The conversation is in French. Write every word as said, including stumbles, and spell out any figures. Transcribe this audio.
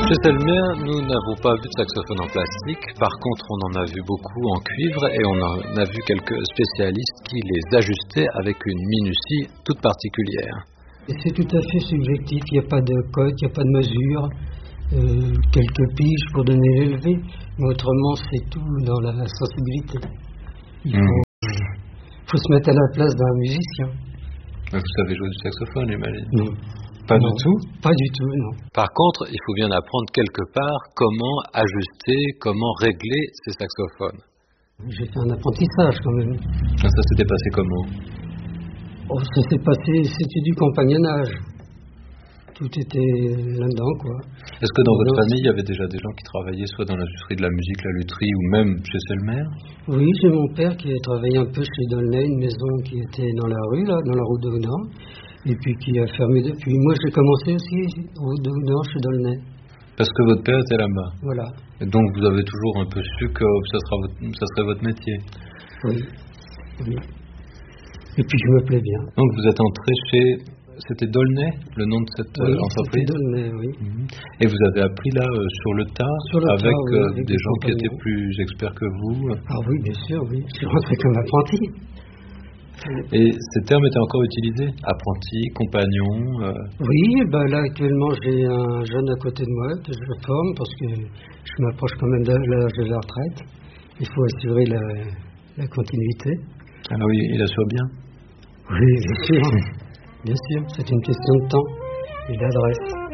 Chez Selmer, nous n'avons pas vu de saxophone en plastique. Par contre, on en a vu beaucoup en cuivre et on en a vu quelques spécialistes qui les ajustaient avec une minutie toute particulière. Et c'est tout à fait subjectif. Il n'y a pas de cote, il n'y a pas de mesure. Euh, quelques piges pour donner l'élevé. Mais autrement, c'est tout dans la sensibilité. Il faut, mmh. faut se mettre à la place d'un musicien. Vous savez jouer du saxophone, j'imagine? Non. Pas non, du tout? Pas du tout, non. Par contre, il faut bien apprendre quelque part comment ajuster, comment régler ces saxophones. J'ai fait un apprentissage quand même. Ça, ça s'était passé comment? Oh, ça s'est passé, c'était du compagnonnage. Tout était là-dedans, quoi. Est-ce que dans votre famille, il y avait déjà des gens qui travaillaient soit dans l'industrie de la musique, la lutherie, ou même chez Selmer? Oui, j'ai mon père qui a travaillé un peu chez Dolnay, une maison qui était dans la rue, là, dans la route de Nord. Et puis qui a fermé depuis. Moi, j'ai commencé aussi au Nord chez Dolnay. Parce que votre père était là-bas. Voilà. Et donc, vous avez toujours un peu su que ça, sera votre, ça serait votre métier. Oui. oui. Et puis, je me plais bien. Donc, vous êtes entré chez... C'était Dolnay, le nom de cette oui, euh, entreprise? C'était Dolnay, oui. Mm-hmm. Et vous avez appris là, euh, sur le tas, sur le avec, tas, oui, euh, avec des gens qui étaient plus experts que vous? Ah oui, bien sûr, oui. Je suis rentré comme apprenti. Et ces termes étaient encore utilisés? Apprenti, compagnon euh... Oui, ben là actuellement j'ai un jeune à côté de moi que je forme parce que je m'approche quand même de l'âge de la retraite. Il faut assurer la, la continuité. Alors oui, il assure bien? Oui, bien sûr. Bien sûr, c'est une question de temps et d'adresse.